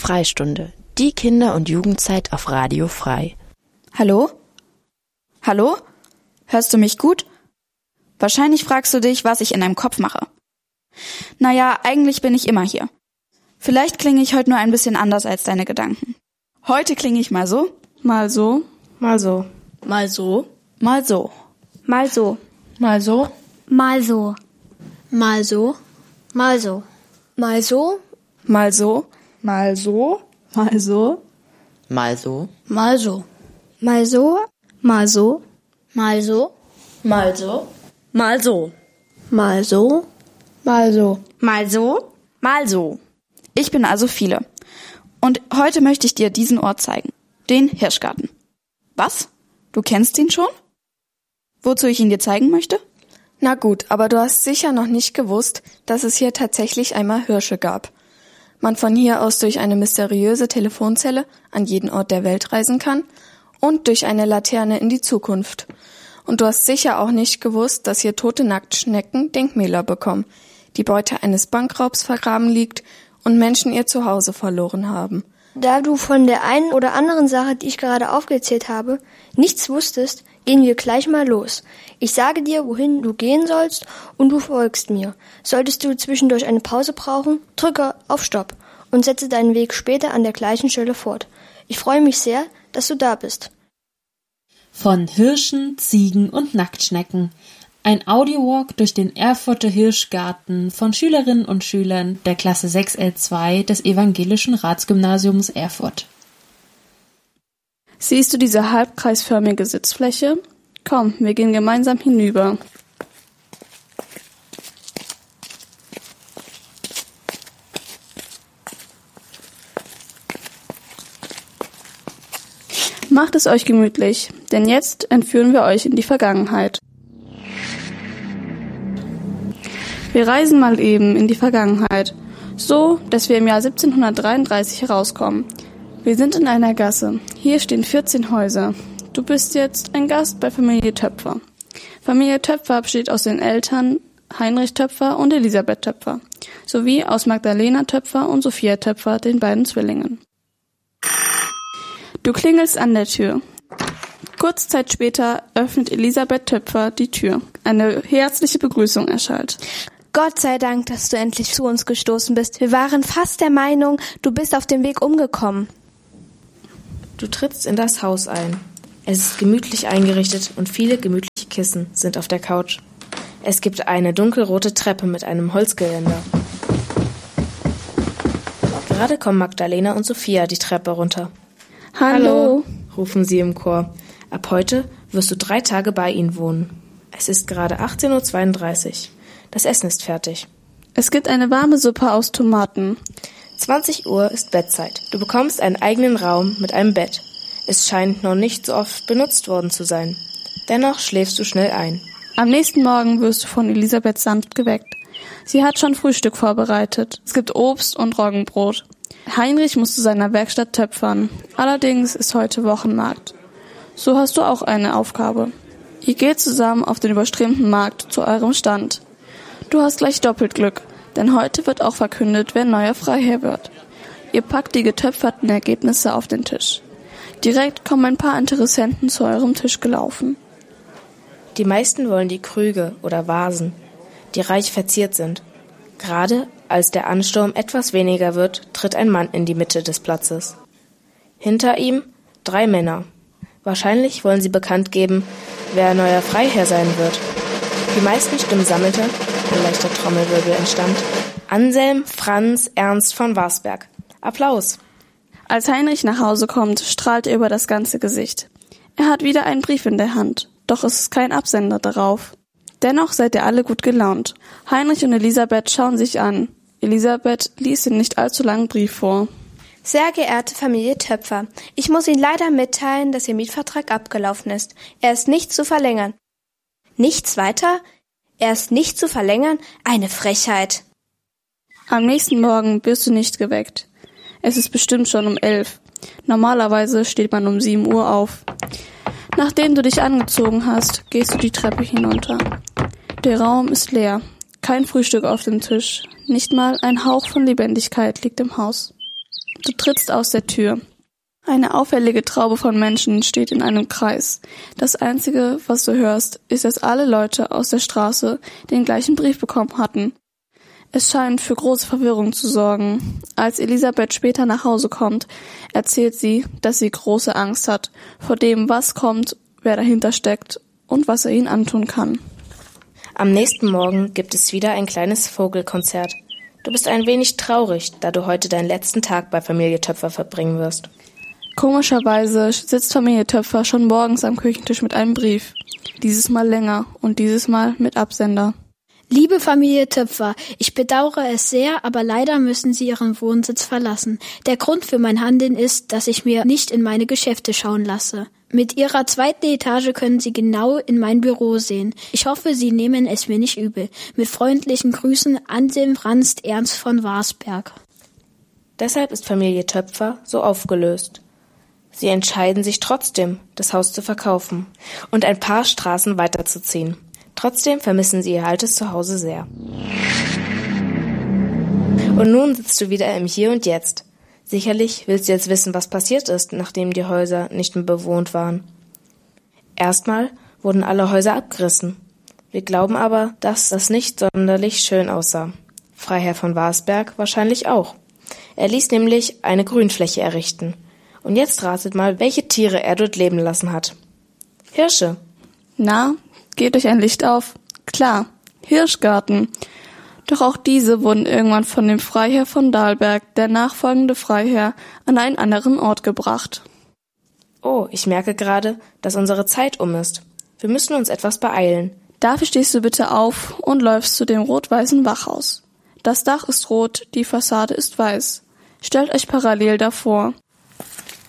Freistunde, die Kinder- und Jugendzeit auf Radio Frei. Hallo? Hallo? Hörst du mich gut? Wahrscheinlich fragst du dich, was ich in deinem Kopf mache. Naja, eigentlich bin ich immer hier. Vielleicht klinge ich heute nur ein bisschen anders als deine Gedanken. Heute klinge ich mal so, mal so, Mal so. Mal so. mal so. Mal so. Mal so. Mal so. Mal so. Mal so. Mal so. Mal so, Mal so. mal so, Mal so. Mal so. Mal so. Mal so. Mal so. Mal so. Mal so. Mal so. Mal so. mal so, mal so. Ich bin also viele. Und heute möchte ich dir diesen Ort zeigen. Den Hirschgarten. Was? Du kennst ihn schon? Wozu ich ihn dir zeigen möchte? Na gut, aber du hast sicher noch nicht gewusst, dass es hier tatsächlich einmal Hirsche gab. Man von hier aus durch eine mysteriöse Telefonzelle an jeden Ort der Welt reisen kann und durch eine Laterne in die Zukunft. Und du hast sicher auch nicht gewusst, dass hier tote Nacktschnecken Denkmäler bekommen, die Beute eines Bankraubs vergraben liegt und Menschen ihr Zuhause verloren haben. Da du von der einen oder anderen Sache, die ich gerade aufgezählt habe, nichts wusstest, gehen wir gleich mal los. Ich sage dir, wohin du gehen sollst und du folgst mir. Solltest du zwischendurch eine Pause brauchen, drücke auf Stopp und setze deinen Weg später an der gleichen Stelle fort. Ich freue mich sehr, dass du da bist. Von Hirschen, Ziegen und Nacktschnecken. Ein Audiowalk durch den Erfurter Hirschgarten von Schülerinnen und Schülern der Klasse 6L2 des Evangelischen Ratsgymnasiums Erfurt. Siehst du diese halbkreisförmige Sitzfläche? Komm, wir gehen gemeinsam hinüber. Macht es euch gemütlich, denn jetzt entführen wir euch in die Vergangenheit. Wir reisen mal eben in die Vergangenheit, so, dass wir im Jahr 1733 herauskommen. Wir sind in einer Gasse. Hier stehen 14 Häuser. Du bist jetzt ein Gast bei Familie Töpfer. Familie Töpfer besteht aus den Eltern Heinrich Töpfer und Elisabeth Töpfer, sowie aus Magdalena Töpfer und Sophia Töpfer, den beiden Zwillingen. Du klingelst an der Tür. Kurze Zeit später öffnet Elisabeth Töpfer die Tür. Eine herzliche Begrüßung erschallt. Gott sei Dank, dass du endlich zu uns gestoßen bist. Wir waren fast der Meinung, du bist auf dem Weg umgekommen. Du trittst in das Haus ein. Es ist gemütlich eingerichtet und viele gemütliche Kissen sind auf der Couch. Es gibt eine dunkelrote Treppe mit einem Holzgeländer. Gerade kommen Magdalena und Sophia die Treppe runter. Hallo, rufen sie im Chor. Ab heute wirst du 3 Tage bei ihnen wohnen. Es ist gerade 18:32 Uhr. Das Essen ist fertig. Es gibt eine warme Suppe aus Tomaten. 20 Uhr ist Bettzeit. Du bekommst einen eigenen Raum mit einem Bett. Es scheint noch nicht so oft benutzt worden zu sein. Dennoch schläfst du schnell ein. Am nächsten Morgen wirst du von Elisabeth sanft geweckt. Sie hat schon Frühstück vorbereitet. Es gibt Obst und Roggenbrot. Heinrich muss zu seiner Werkstatt töpfern. Allerdings ist heute Wochenmarkt. So hast du auch eine Aufgabe. Ihr geht zusammen auf den überströmten Markt zu eurem Stand. Du hast gleich doppelt Glück, denn heute wird auch verkündet, wer neuer Freiherr wird. Ihr packt die getöpferten Ergebnisse auf den Tisch. Direkt kommen ein paar Interessenten zu eurem Tisch gelaufen. Die meisten wollen die Krüge oder Vasen, die reich verziert sind. Gerade als der Ansturm etwas weniger wird, tritt ein Mann in die Mitte des Platzes. Hinter ihm 3 Männer. Wahrscheinlich wollen sie bekannt geben, wer neuer Freiherr sein wird. Die meisten Stimmen sammelte, ein leichter Trommelwirbel entstand, Anselm Franz Ernst von Warsberg. Applaus! Als Heinrich nach Hause kommt, strahlt er über das ganze Gesicht. Er hat wieder einen Brief in der Hand, doch es ist kein Absender darauf. Dennoch seid ihr alle gut gelaunt. Heinrich und Elisabeth schauen sich an. Elisabeth liest den nicht allzu langen Brief vor. Sehr geehrte Familie Töpfer, ich muss Ihnen leider mitteilen, dass Ihr Mietvertrag abgelaufen ist. Er ist nicht zu verlängern. Nichts weiter? Er ist nicht zu verlängern? Eine Frechheit. Am nächsten Morgen wirst du nicht geweckt. Es ist bestimmt schon um 11. Normalerweise steht man um 7 Uhr auf. Nachdem du dich angezogen hast, gehst du die Treppe hinunter. Der Raum ist leer. Kein Frühstück auf dem Tisch. Nicht mal ein Hauch von Lebendigkeit liegt im Haus. Du trittst aus der Tür. Eine auffällige Traube von Menschen steht in einem Kreis. Das Einzige, was du hörst, ist, dass alle Leute aus der Straße den gleichen Brief bekommen hatten. Es scheint für große Verwirrung zu sorgen. Als Elisabeth später nach Hause kommt, erzählt sie, dass sie große Angst hat vor dem, was kommt, wer dahinter steckt und was er ihnen antun kann. Am nächsten Morgen gibt es wieder ein kleines Vogelkonzert. Du bist ein wenig traurig, da du heute deinen letzten Tag bei Familie Töpfer verbringen wirst. Komischerweise sitzt Familie Töpfer schon morgens am Küchentisch mit einem Brief. Dieses Mal länger und dieses Mal mit Absender. Liebe Familie Töpfer, ich bedauere es sehr, aber leider müssen Sie Ihren Wohnsitz verlassen. Der Grund für mein Handeln ist, dass ich mir nicht in meine Geschäfte schauen lasse. Mit Ihrer 2. Etage können Sie genau in mein Büro sehen. Ich hoffe, Sie nehmen es mir nicht übel. Mit freundlichen Grüßen, Anselm Franz Ernst von Warsberg. Deshalb ist Familie Töpfer so aufgelöst. Sie entscheiden sich trotzdem, das Haus zu verkaufen und ein paar Straßen weiterzuziehen. Trotzdem vermissen sie ihr altes Zuhause sehr. Und nun sitzt du wieder im Hier und Jetzt. Sicherlich willst du jetzt wissen, was passiert ist, nachdem die Häuser nicht mehr bewohnt waren. Erstmal wurden alle Häuser abgerissen. Wir glauben aber, dass das nicht sonderlich schön aussah. Freiherr von Warsberg wahrscheinlich auch. Er ließ nämlich eine Grünfläche errichten. Und jetzt ratet mal, welche Tiere er dort leben lassen hat. Hirsche. Na, geht euch ein Licht auf? Klar, Hirschgarten. Doch auch diese wurden irgendwann von dem Freiherr von Dalberg, der nachfolgende Freiherr, an einen anderen Ort gebracht. Oh, ich merke gerade, dass unsere Zeit um ist. Wir müssen uns etwas beeilen. Dafür stehst du bitte auf und läufst zu dem rot-weißen Wachhaus. Das Dach ist rot, die Fassade ist weiß. Stellt euch parallel davor.